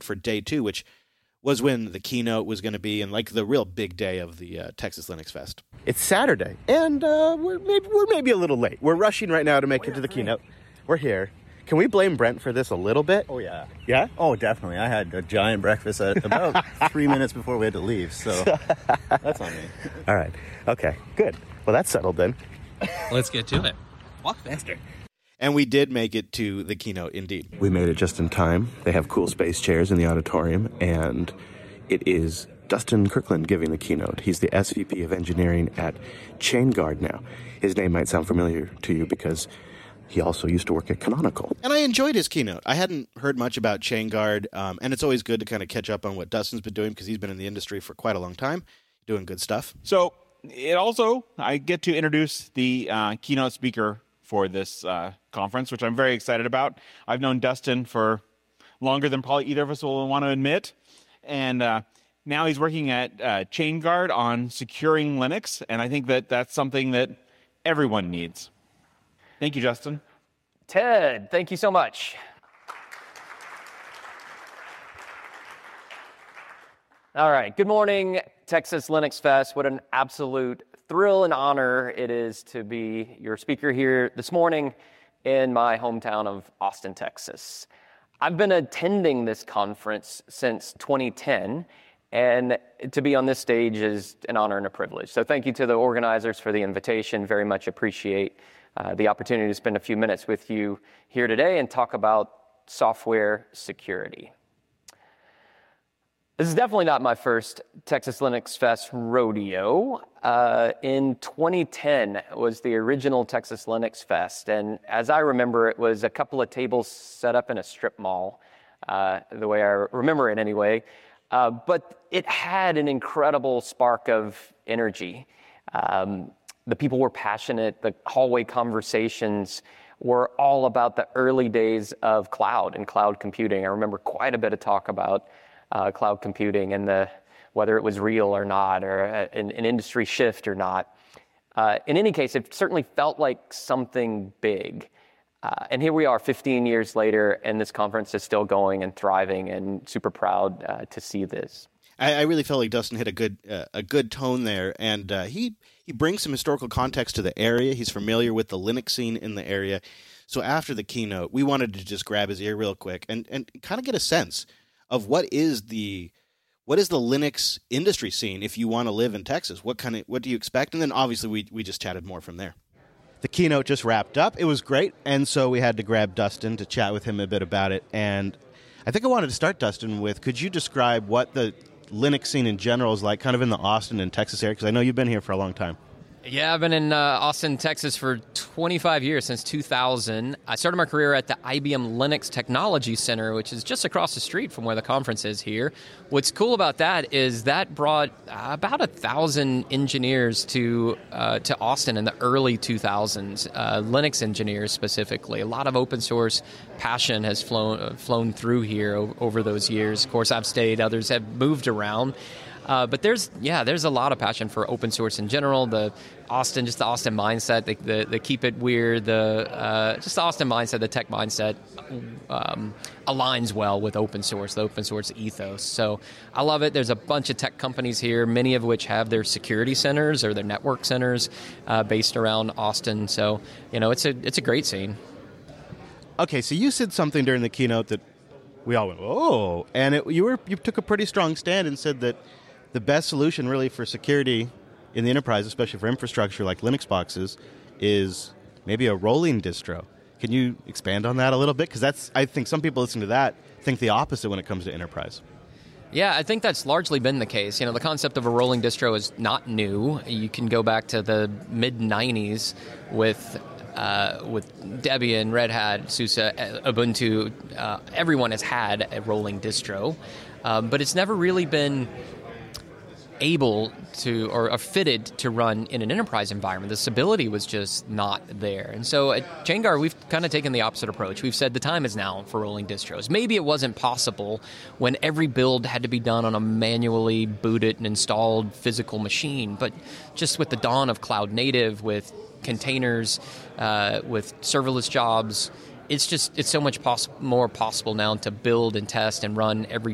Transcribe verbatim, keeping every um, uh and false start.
for day two, which was when the keynote was going to be and like the real big day of the uh, Texas Linux Fest. It's Saturday, and uh, we're maybe we're maybe a little late. We're rushing right now to make it to the keynote. We're here. Can we blame Brent for this a little bit? Oh, yeah. Yeah? Oh, definitely. I had a giant breakfast at about three minutes before we had to leave, so that's on me. All right. Okay, good. Well, that's settled then. Let's get to it. Walk faster. And we did make it to the keynote, indeed. We made it just in time. They have cool space chairs in the auditorium, and it is Dustin Kirkland giving the keynote. He's the S V P of engineering at ChainGuard now. His name might sound familiar to you because he also used to work at Canonical. And I enjoyed his keynote. I hadn't heard much about ChainGuard, um, and it's always good to kind of catch up on what Dustin's been doing because he's been in the industry for quite a long time, doing good stuff. So it also, I get to introduce the uh, keynote speaker for this uh, conference, which I'm very excited about. I've known Dustin for longer than probably either of us will want to admit, and uh, now he's working at uh, ChainGuard on securing Linux, and I think that that's something that everyone needs. Thank you, Justin. Ted, thank you so much. All right, good morning, Texas Linux Fest. What an absolute thrill and honor it is to be your speaker here this morning in my hometown of Austin, Texas. I've been attending this conference since twenty ten, and to be on this stage is an honor and a privilege. So thank you to the organizers for the invitation. Very much appreciate Uh, the opportunity to spend a few minutes with you here today and talk about software security. This is definitely not my first Texas Linux Fest rodeo. Uh, in twenty ten was the original Texas Linux Fest, and as I remember, it was a couple of tables set up in a strip mall, uh, the way I remember it anyway. Uh, but it had an incredible spark of energy. Um, The people were passionate. The hallway conversations were all about the early days of cloud and cloud computing. I remember quite a bit of talk about uh, cloud computing and the whether it was real or not, or a, an, an industry shift or not. Uh, in any case, it certainly felt like something big. Uh, and here we are fifteen years later, and this conference is still going and thriving, and super proud uh, to see this. I, I really felt like Dustin hit a good uh, a good tone there, and uh, he he brings some historical context to the area. He's familiar with the Linux scene in the area. So after the keynote, we wanted to just grab his ear real quick and, and kind of get a sense of what is the what is the Linux industry scene if you want to live in Texas. What kind of what do you expect? And then obviously we we just chatted more from there. The keynote just wrapped up. It was great, and so we had to grab Dustin to chat with him a bit about it. And I think I wanted to start, Dustin, with could you describe what the Linux scene in general is like kind of in the Austin and Texas area? Because I know you've been here for a long time. Yeah, I've been in uh, Austin, Texas for twenty-five years, since two thousand. I started my career at the I B M Linux Technology Center, which is just across the street from where the conference is here. What's cool about that is that brought about a thousand engineers to uh, to Austin in the early two thousands, uh, Linux engineers specifically. A lot of open source passion has flown, uh, flown through here o- over those years. Of course, I've stayed, others have moved around. Uh, but there's, yeah, there's a lot of passion for open source in general. The Austin, just the Austin mindset, the, the, the keep it weird, the uh, just the Austin mindset, the tech mindset um, aligns well with open source, the open source ethos. So I love it. There's a bunch of tech companies here, many of which have their security centers or their network centers uh, based around Austin. So, you know, it's a it's a great scene. Okay, so you said something during the keynote that we all went, oh, and it, you were you took a pretty strong stand and said that the best solution really for security in the enterprise, especially for infrastructure like Linux boxes, is maybe a rolling distro. Can you expand on that a little bit? Because that's, I think some people listening to that think the opposite when it comes to enterprise. Yeah, I think that's largely been the case. You know, the concept of a rolling distro is not new. You can go back to the mid nineties with uh, with Debian, Red Hat, SUSE, Ubuntu. Uh, everyone has had a rolling distro, um, but it's never really been able to or, or fitted to run in an enterprise environment. The stability was just not there. And so at ChainGuard, we've kind of taken the opposite approach. We've said the time is now for rolling distros. Maybe it wasn't possible when every build had to be done on a manually booted and installed physical machine, but just with the dawn of cloud native, with containers, uh, with serverless jobs, it's just it's so much poss- more possible now to build and test and run every